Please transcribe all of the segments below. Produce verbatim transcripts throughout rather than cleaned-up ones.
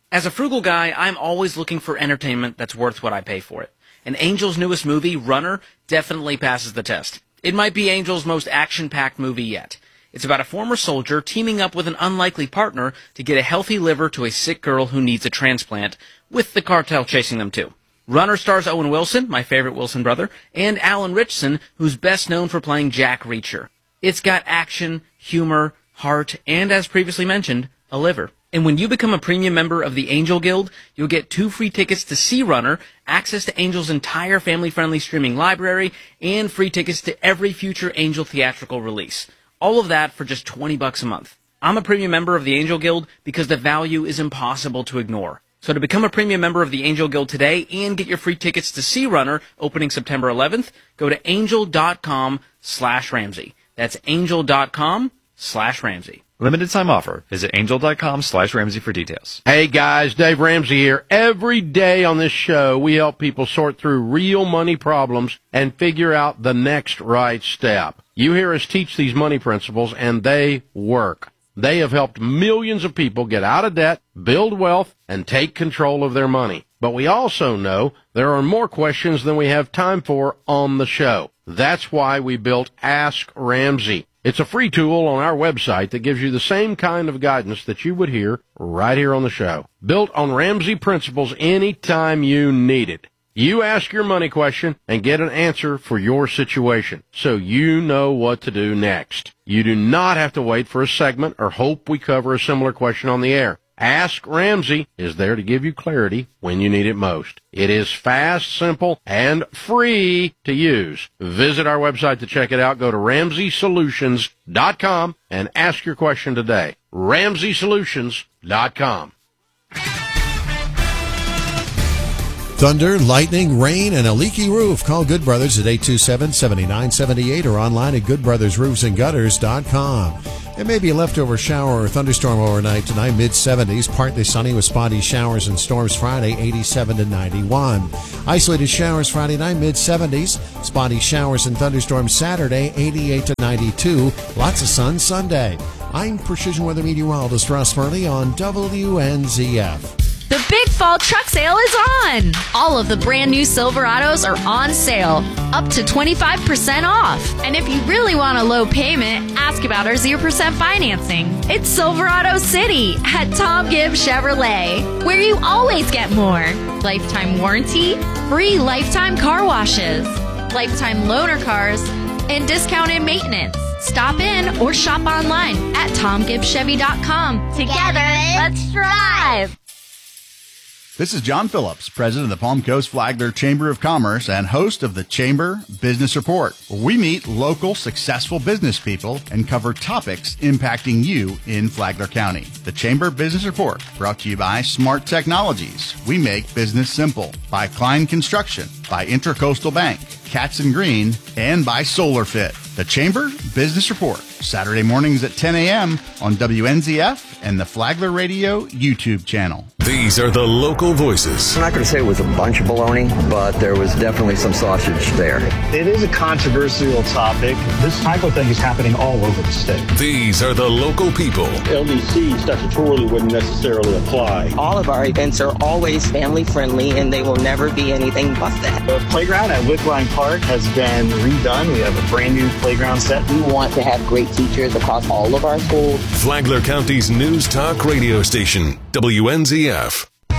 As a frugal guy, I'm always looking for entertainment that's worth what I pay for it. And Angel's newest movie, Runner, definitely passes the test. It might be Angel's most action-packed movie yet. It's about a former soldier teaming up with an unlikely partner to get a healthy liver to a sick girl who needs a transplant, with the cartel chasing them too. Runner stars Owen Wilson, my favorite Wilson brother, and Alan Ritchson, who's best known for playing Jack Reacher. It's got action, humor, heart, and as previously mentioned, a liver. And when you become a premium member of the Angel Guild, you'll get two free tickets to see Runner, access to Angel's entire family-friendly streaming library, and free tickets to every future Angel theatrical release. All of that for just twenty bucks a month. I'm a premium member of the Angel Guild because the value is impossible to ignore. So to become a premium member of the Angel Guild today and get your free tickets to see Runner opening September eleventh, go to angel.com slash Ramsey. That's angel.com slash Ramsey. Limited time offer. Visit angel.com slash Ramsey for details. Hey guys, Dave Ramsey here. Every day on this show, we help people sort through real money problems and figure out the next right step. You hear us teach these money principles, and they work. They have helped millions of people get out of debt, build wealth, and take control of their money. But we also know there are more questions than we have time for on the show. That's why we built Ask Ramsey. It's a free tool on our website that gives you the same kind of guidance that you would hear right here on the show. Built on Ramsey principles anytime you need it. You ask your money question and get an answer for your situation, so you know what to do next. You do not have to wait for a segment or hope we cover a similar question on the air. Ask Ramsey is there to give you clarity when you need it most. It is fast, simple, and free to use. Visit our website to check it out. Go to ramsey solutions dot com and ask your question today. ramsey solutions dot com. Thunder, lightning, rain, and a leaky roof. Call Good Brothers at eight two seven, seven nine seven eight or online at good brothers roofs and gutters dot com. There may be a leftover shower or thunderstorm overnight tonight, mid seventies, partly sunny with spotty showers and storms Friday, eighty-seven to ninety-one. Isolated showers Friday night, mid seventies, spotty showers and thunderstorms Saturday, eighty-eight to ninety-two. Lots of sun Sunday. I'm Precision Weather Meteorologist Russ Murley on W N Z F. The big fall truck sale is on. All of the brand new Silverados are on sale, up to twenty-five percent off. And if you really want a low payment, ask about our zero percent financing. It's Silverado City at Tom Gibbs Chevrolet, where you always get more. Lifetime warranty, free lifetime car washes, lifetime loaner cars, and discounted maintenance. Stop in or shop online at tom gibbs chevy dot com. Together, let's drive. This is John Phillips, president of the Palm Coast Flagler Chamber of Commerce and host of the Chamber Business Report, where we meet local successful business people and cover topics impacting you in Flagler County. The Chamber Business Report, brought to you by Smart Technologies. We make business simple. By Klein Construction, by Intracoastal Bank, Katz and Green, and by SolarFit. The Chamber Business Report, Saturday mornings at ten a.m. on W N Z F and the Flagler Radio YouTube channel. These are the local voices. I'm not going to say it was a bunch of baloney, but there was definitely some sausage there. It is a controversial topic. This type of thing is happening all over the state. These are the local people. L D C statutorily wouldn't necessarily apply. All of our events are always family friendly and they will never be anything but that. The playground at Wickline Park has been redone. We have a brand new playground set. We want to have great teachers across all of our schools. Flagler County's News Talk radio station, W N Z F.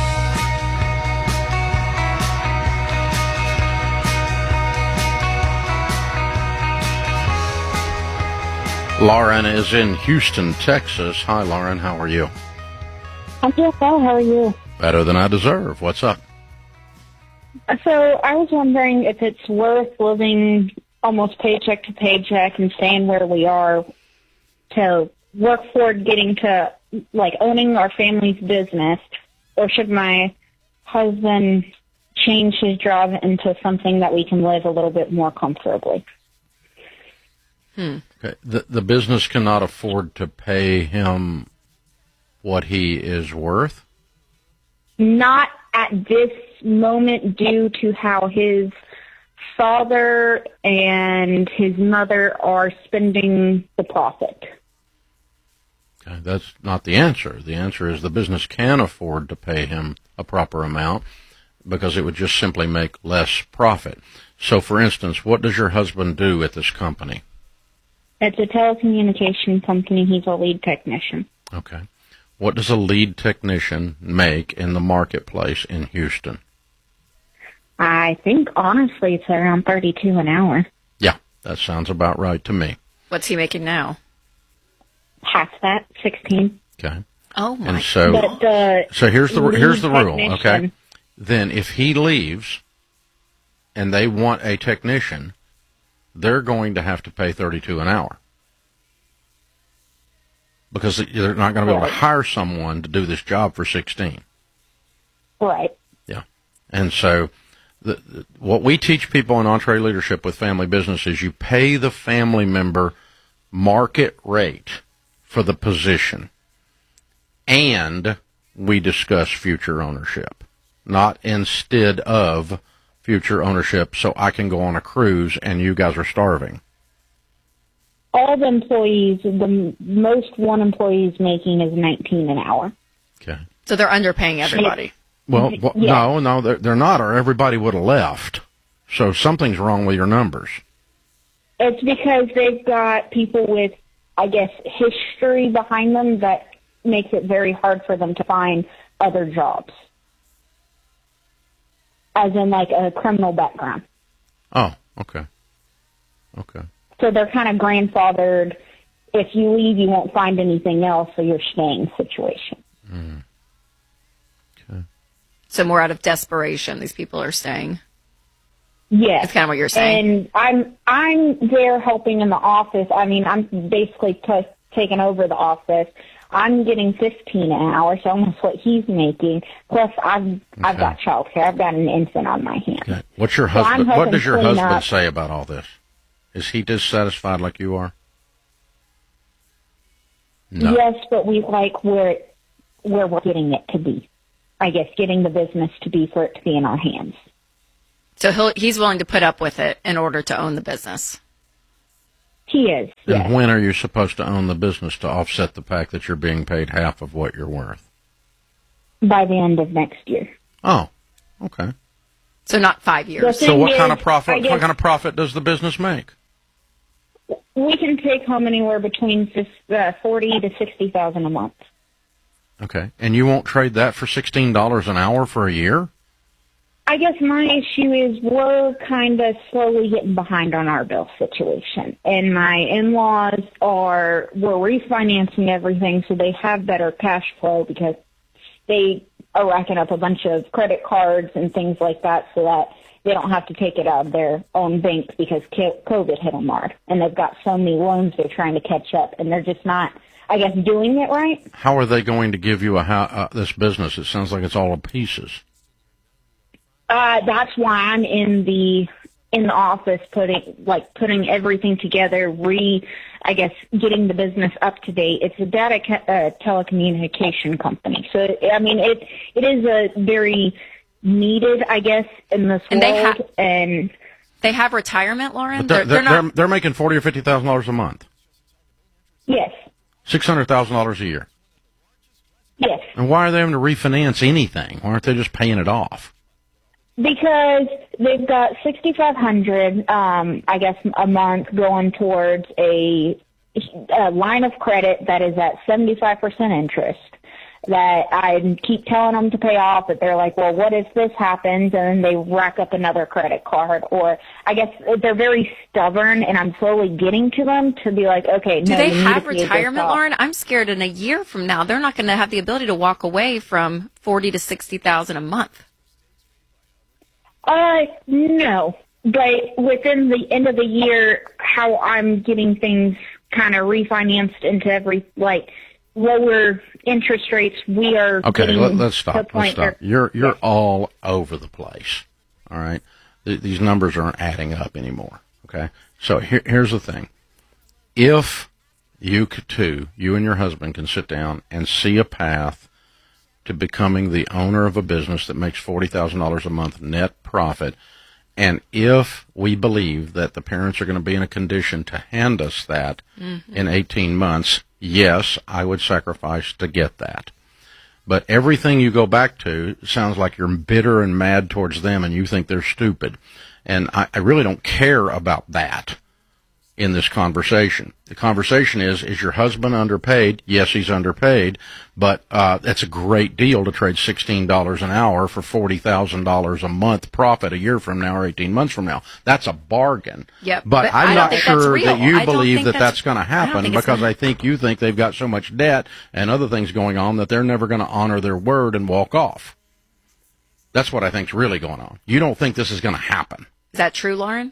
Lauren is in Houston, Texas. Hi, Lauren. How are you? I'm doing well. How are you? Better than I deserve. What's up? So I was wondering if it's worth living almost paycheck to paycheck and staying where we are to work toward getting to, like, owning our family's business, or should my husband change his job into something that we can live a little bit more comfortably? Hmm. Okay. The, the business cannot afford to pay him what he is worth? Not at this moment, due to how his father and his mother are spending the profit. Okay, that's not the answer. The answer is the business can afford to pay him a proper amount because it would just simply make less profit. So, for instance, what does your husband do at this company? It's a telecommunication company. He's a lead technician. Okay. What does a lead technician make in the marketplace in Houston? I think, honestly, it's around thirty-two an hour. Yeah, that sounds about right to me. What's he making now? Half that, sixteen. Okay. Oh, my And so, But the so here's the here's the lead rule, okay? technician- Then if he leaves and they want a technician, they're going to have to pay thirty-two an hour. Because they're not going to be able to hire someone to do this job for sixteen. Right. Yeah. And so the, the, what we teach people in entree leadership with family business is you pay the family member market rate for the position, and we discuss future ownership, not instead of future ownership so I can go on a cruise and you guys are starving. All the employees, the most one employee is making is nineteen an hour. Okay. So they're underpaying everybody. Well, well Yeah. no, no, they're, they're not, or everybody would have left. So something's wrong with your numbers. It's because they've got people with, I guess, history behind them that makes it very hard for them to find other jobs. As in, like, a criminal background. Oh, okay. Okay. So they're kind of grandfathered. If you leave, you won't find anything else, so you're staying situation. Mm. Okay. So more out of desperation, these people are staying. Yes. That's kind of what you're saying. And I'm I'm there helping in the office. I mean, I'm basically t- taking over the office. I'm getting fifteen an hour, so almost what he's making. Plus, I've okay. I've got childcare. I've got an infant on my hands. Okay. What's your so husband? What does your husband up. say about all this? Is he dissatisfied like you are? No. Yes, but we like where where we're getting it to be. I guess getting the business to be for it to be in our hands. So he'll, he's willing to put up with it in order to own the business. He is, And yes. when are you supposed to own the business to offset the fact that you're being paid half of what you're worth? By the end of next year. Oh, okay. So not five years. So what is, kind of profit? I guess, what kind of profit does the business make? We can take home anywhere between uh, forty to sixty thousand a month. Okay, and you won't trade that for sixteen dollars an hour for a year? I guess my issue is we're kind of slowly getting behind on our bill situation. And my in-laws are, we're refinancing everything so they have better cash flow because they are racking up a bunch of credit cards and things like that so that they don't have to take it out of their own bank because COVID hit them hard. And they've got so many loans they're trying to catch up and they're just not, I guess, doing it right. How are they going to give you a uh, this business? It sounds like it's all in pieces. Uh, that's why I'm in the in the office putting like putting everything together, re I guess getting the business up to date. It's a data ca- uh, telecommunication company, so I mean it it is a very needed, I guess, in this and world. They ha- and they have retirement, Lauren. But they're, they're, they're, they're, not. they're making forty or fifty thousand dollars a month. Yes. Six hundred thousand dollars a year. Yes. And why are they having to refinance anything? Why aren't they just paying it off? Because they've got sixty-five hundred, um, I guess, a month going towards a, a line of credit that is at seventy-five percent interest that I keep telling them to pay off, but they're like, well, what if this happens? And then they rack up another credit card. Or I guess they're very stubborn, and I'm slowly getting to them to be like, okay, Do no, they you need have to pay this retirement, off. Lauren? I'm scared in a year from now they're not going to have the ability to walk away from forty to sixty thousand a month. Uh, no. But within the end of the year, how I'm getting things kind of refinanced into every, like, lower interest rates, we are Okay, getting let, let's to stop. the Let's point stop. where, You're you're yes. all over the place. All right, Th- these numbers aren't adding up anymore. Okay, so here, here's the thing: if you could too, you and your husband can sit down and see a path to becoming the owner of a business that makes forty thousand dollars a month net profit. And if we believe that the parents are going to be in a condition to hand us that mm-hmm. in eighteen months, yes, I would sacrifice to get that. But everything you go back to sounds like you're bitter and mad towards them and you think they're stupid. And I, I really don't care about that in this conversation. The conversation is, is your husband underpaid? Yes, he's underpaid, but uh that's a great deal to trade sixteen dollars an hour for forty thousand dollars a month profit a year from now or eighteen months from now. That's a bargain. Yep, but, but I'm I not don't think sure that's real. that you I don't believe think that that's- that's going to I don't happen think it's because gonna- I think you think they've got so much debt and other things going on that they're never going to honor their word and walk off. That's what I think's really going on. You don't think this is going to happen. Is that true, Lauren?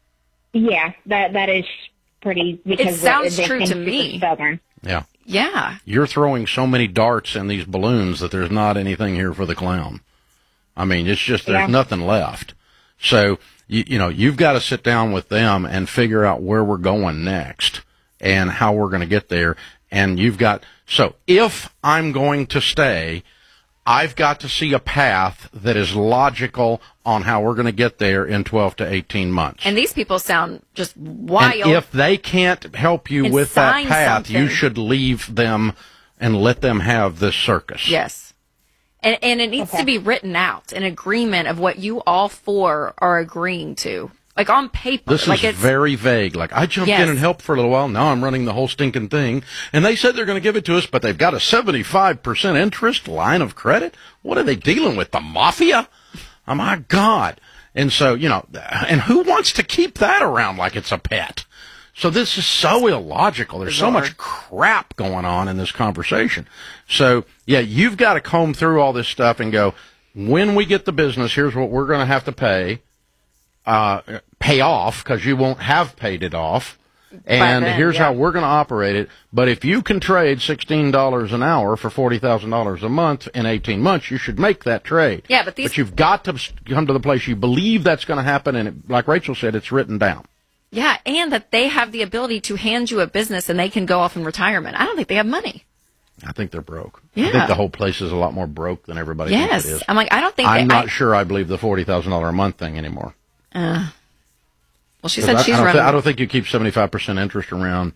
Yeah, that that is pretty. Because It sounds they true seem to super me. Stubborn. Yeah. Yeah. You're throwing so many darts in these balloons that there's not anything here for the clown. I mean, it's just there's Yeah. nothing left. So, you, you know, you've got to sit down with them and figure out where we're going next and how we're going to get there. And you've got, so if I'm going to stay, I've got to see a path that is logical on how we're going to get there in twelve to eighteen months. And these people sound just wild. And if they can't help you And with that sign path, you something. should leave them and let them have this circus. Yes. And, and it needs Okay. to be written out, an agreement of what you all four are agreeing to. Like on paper. This like is it's, very vague. Like, I jumped Yes. in and helped for a little while. Now I'm running the whole stinking thing. And they said they're going to give it to us, but they've got a seventy-five percent interest line of credit. What are they dealing with? The mafia? Oh, my God. And so, you know, and who wants to keep that around like it's a pet? So this is so illogical. There's so Bizarre. much crap going on in this conversation. So, yeah, you've got to comb through all this stuff and go, when we get the business, here's what we're going to have to pay. Uh, pay off because you won't have paid it off. And then, here's yeah. how we're going to operate it. But if you can trade sixteen dollars an hour for forty thousand dollars a month in eighteen months, you should make that trade. Yeah, but these- But you've got to s- come to the place you believe that's going to happen. And it, like Rachel said, it's written down. yeah, and that they have the ability to hand you a business and they can go off in retirement. I don't think they have money. I think they're broke. I Yeah. think the whole place is a lot more broke than everybody thinks Yes. it is. I'm like, I don't think I'm they, not I, sure I believe the forty thousand dollars a month thing anymore. Uh, well, she 'Cause said I, she's I don't running. thi- I don't think you keep seventy-five percent interest around